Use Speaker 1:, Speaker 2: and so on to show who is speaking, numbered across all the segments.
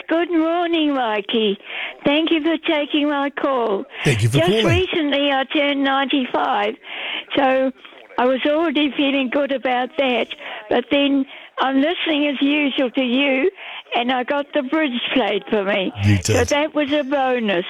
Speaker 1: good morning, Mikey. Thank you for taking my call.
Speaker 2: Thank you for calling.
Speaker 1: Just recently I turned 95, so I was already feeling good about that. But then I'm listening as usual to you, and I got the bridge played for me.
Speaker 2: You did.
Speaker 1: So that was a bonus.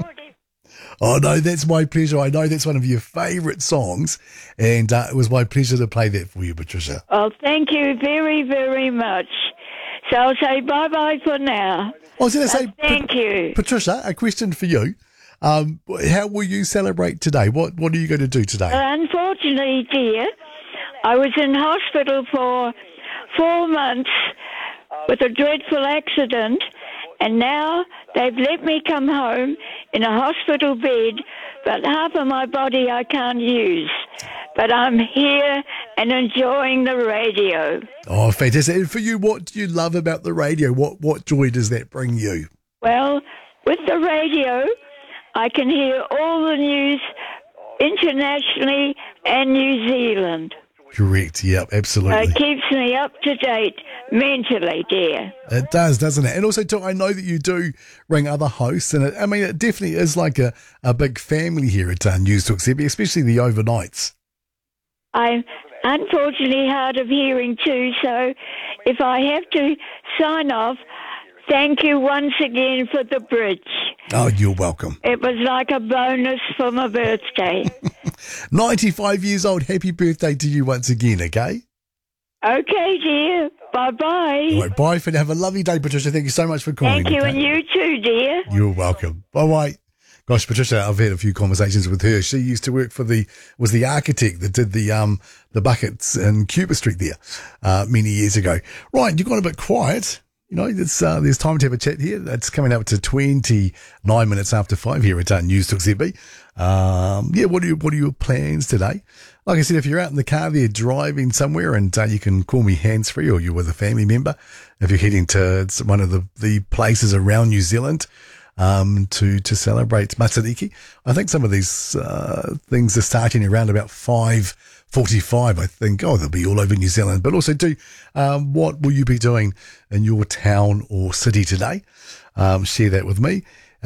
Speaker 2: Oh, no, that's my pleasure. I know that's one of your favourite songs, and it was my pleasure to play that for you, Patricia.
Speaker 1: Well, thank you very, very much. So I'll say bye-bye for now.
Speaker 2: I was going to say,
Speaker 1: Thank you.
Speaker 2: Patricia, a question for you. How will you celebrate today? What are you going to do today?
Speaker 1: Unfortunately, dear, I was in hospital for 4 months with a dreadful accident, and now they've let me come home in a hospital bed, but half of my body I can't use. But I'm here and enjoying the radio.
Speaker 2: Oh, fantastic. And for you, what do you love about the radio? What joy does that bring you?
Speaker 1: Well, with the radio, I can hear all the news internationally and New Zealand.
Speaker 2: Correct, yep, absolutely.
Speaker 1: It keeps me up to date mentally, dear.
Speaker 2: It does, doesn't it? And also, too, I know that you do ring other hosts, and it definitely is like a big family here at News Talk CB, especially the overnights.
Speaker 1: I'm unfortunately hard of hearing too, so if I have to sign off, thank you once again for the bridge.
Speaker 2: Oh, you're welcome.
Speaker 1: It was like a bonus for my birthday.
Speaker 2: 95 years old. Happy birthday to you once again, okay?
Speaker 1: Okay, dear. Bye-bye.
Speaker 2: All right, bye for now. Have a lovely day, Patricia. Thank you so much for calling.
Speaker 1: Thank you,
Speaker 2: okay?
Speaker 1: and you too, dear.
Speaker 2: You're welcome. Bye-bye. Gosh, Patricia, I've had a few conversations with her. She used to work for was the architect that did the buckets in Cuba Street there many years ago. Right, you got a bit quiet. You know, there's time to have a chat here. It's coming up to 29 minutes after 5 here at News Talk ZB. What are your plans today? Like I said, if you're out in the car there driving somewhere, and you can call me hands-free, or you're with a family member, if you're heading to one of the places around New Zealand, to celebrate Matariki. I think some of these things are starting around about 5:45, I think. Oh, they'll be all over New Zealand. But also, what will you be doing in your town or city today? Share that with me.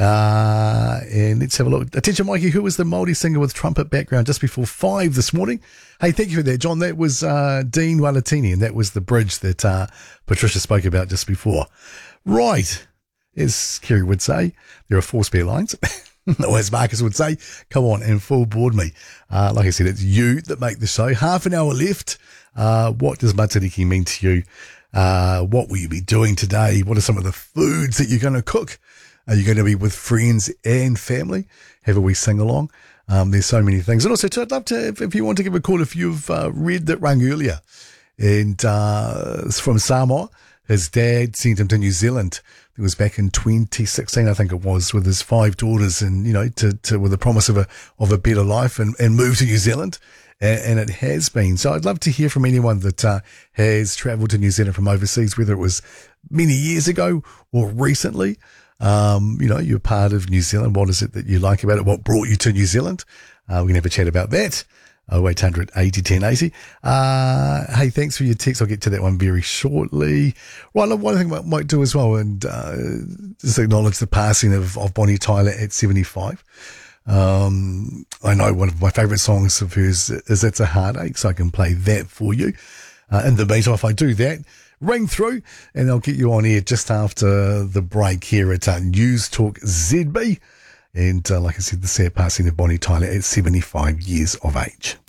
Speaker 2: And let's have a look. Attention, Mikey, who was the Māori singer with trumpet background just before 5 this morning? Hey, thank you for that, John. That was Dean Walatini, and that was the bridge that Patricia spoke about just before. Right. As Kerry would say, there are 4 spare lines. Or as Marcus would say, come on and full board me. Like I said, it's you that make the show. Half an hour left. What does Matariki mean to you? What will you be doing today? What are some of the foods that you're going to cook? Are you going to be with friends and family? Have a wee sing-along? There's so many things. And also, too, I'd love to, if you want to give a call, if you've read that rang earlier, and it's from Samoa. His dad sent him to New Zealand. It was back in 2016, I think it was, with his 5 daughters, and to with the promise of a better life, and move to New Zealand, and it has been. So I'd love to hear from anyone that has travelled to New Zealand from overseas, whether it was many years ago or recently. You're part of New Zealand. What is it that you like about it? What brought you to New Zealand? We can have a chat about that. 0800 80 10 80. Hey, thanks for your text. I'll get to that one very shortly. Right, look, one thing I might do as well, and just acknowledge the passing of Bonnie Tyler at 75. I know one of my favourite songs of hers is It's a Heartache, so I can play that for you. In the meantime, if I do that, ring through, and I'll get you on air just after the break here at News Talk ZB. And like I said, the sad passing of Bonnie Tyler at 75 years of age.